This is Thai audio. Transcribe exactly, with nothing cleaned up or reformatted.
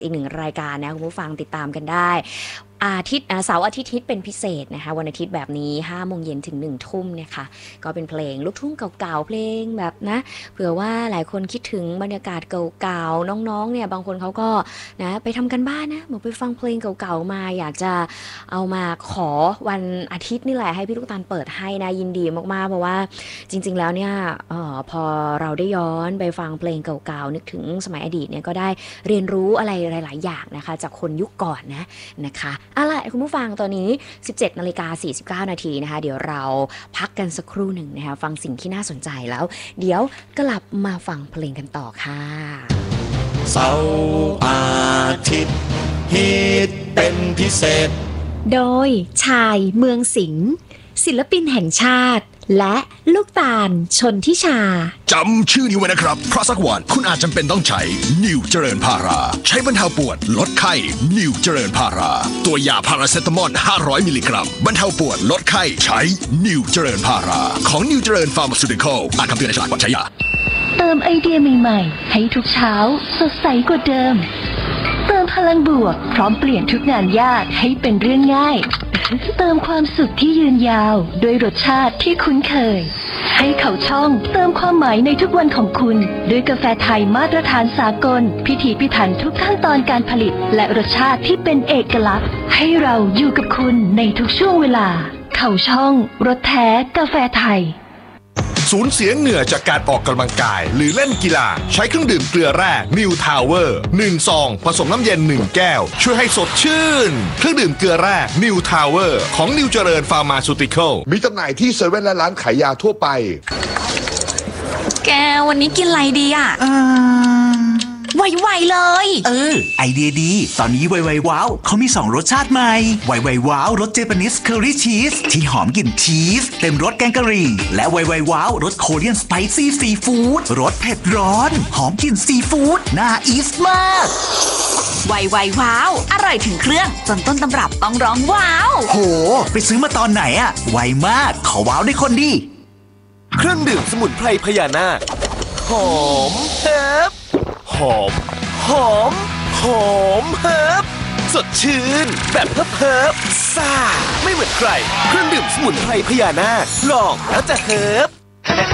อีกหนึ่งรายการนะคุณผู้ฟังติดตามกันได้อาทิตย์เสาร์อาทิตย์ฮิตเป็นพิเศษนะคะวันอาทิตย์แบบนี้ห้าโมงเย็นถึงหนึ่งทุ่มนะคะก็เป็นเพลงลูกทุ่งเก่าๆเพลงแบบนะเผื่อว่าหลายคนคิดถึงบรรยากาศเก่าๆน้องๆเนี่ยบางคนเขาก็นะไปทำกันบ้านนะเหมือนไปฟังเพลงเก่าๆมาอยากจะเอามาขอวันอาทิตย์นี่แหละให้พี่ลูกตาลเปิดให้นะยินดีมากๆเพราะว่าจริงๆแล้วเนี่ยเอ่อพอเราได้ย้อนไปฟังเพลงเก่าๆนึกถึงสมัยอดีตเนี่ยก็ได้เรียนรู้อะไรหลายๆอย่างนะคะจากคนยุคก่อนนะนะคะเอาล่ะคุณผู้ฟังตอนนี้ สิบเจ็ดนาฬิกาสี่สิบเก้านาทีนะคะเดี๋ยวเราพักกันสักครู่หนึ่งนะคะฟังสิ่งที่น่าสนใจแล้วเดี๋ยวกลับมาฟังเพลงกันต่อค่ะเสาร์อาทิตย์ฮิตเป็นพิเศษโดยชายเมืองสิงห์ศิลปินแห่งชาติและลูกตาลชนทิชาจำชื่อนี้ไว้นะครับเพราะสักวันคุณอาจจำเป็นต้องใช้นิวเจริญพาราใช้บรรเทาปวดลดไข้นิวเจริญพาราตัวยาพาราเซตามอลห้าร้อยมิลลิกรัมบรรเทาปวดลดไข้ใช้นิวเจริญพาราของนิวเจริญฟาร์มาซูติคอลอ่านคำเตือนในฉลากก่อนใช้ยาเติมไอเดียใหม่ๆให้ทุกเช้าสดใสกว่าเดิมเติมพลังบวกพร้อมเปลี่ยนทุกงานยากให้เป็นเรื่องง่ายเติมความสุขที่ยืนยาวด้วยรสชาติที่คุ้นเคยให้เขาช่องเติมความหมายในทุกวันของคุณด้วยกาแฟไทยมาตรฐานสากลพิถีพิถันทุกขั้นตอนการผลิตและรสชาติที่เป็นเอกลักษณ์ให้เราอยู่กับคุณในทุกช่วงเวลาเขาช่องรสแท้กาแฟไทยสูญเสียเหงื่อจากการออกกำลังกายหรือเล่นกีฬาใช้เครื่องดื่มเกลือแร่ New Tower หนึ่งซองผสมน้ำเย็นหนึ่งแก้วช่วยให้สดชื่นเครื่องดื่มเกลือแร่ New Tower ของ New เจริญ Pharmaceutical มีจำหน่ายที่เซเว่นและร้านขายยาทั่วไปแกวันนี้กินอะไรดีอ่ะไวๆเลยเออไอเดียดีตอนนี้ไวๆว้าวเขามีสองรสชาติใหม่ไวๆว้าวรสเจแปนิสเคอรี่ชีสที่หอมกลิ่นชีสเต็มรสแกงกะหรี่และไวๆว้าวรสโคเรียนสไปซี่ซีฟู้ดรสเผ็ดร้อนหอมกลิ่นซีฟู้ดน่าอีสมากไวๆว้าวอร่อยถึงเครื่องจนต้นตำรับต้องร้องว้าวโหไปซื้อมาตอนไหนอะไวมากขอว้าวได้คนดีเครื่องดื่มสมุนไพรพญานาคหอมเฮิบหอมหอมหอมเฮิบสดชื่นแบบเฮิบเฮิบซ่าไม่เหมือนใครเครื่องดื่มสมุนไพรพญานาคลองแล้วจะเฮิบ